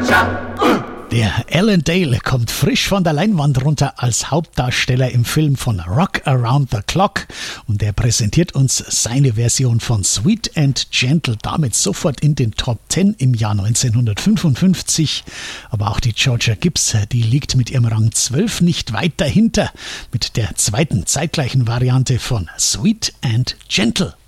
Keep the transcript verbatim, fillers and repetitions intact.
Der Alan Dale kommt frisch von der Leinwand runter als Hauptdarsteller im Film von Rock Around the Clock und er präsentiert uns seine Version von Sweet and Gentle, damit sofort in den Top Ten im Jahr neunzehnhundertfünfundfünfzig. Aber auch die Georgia Gibbs, die liegt mit ihrem Rang zwölf nicht weit dahinter mit der zweiten zeitgleichen Variante von Sweet and Gentle.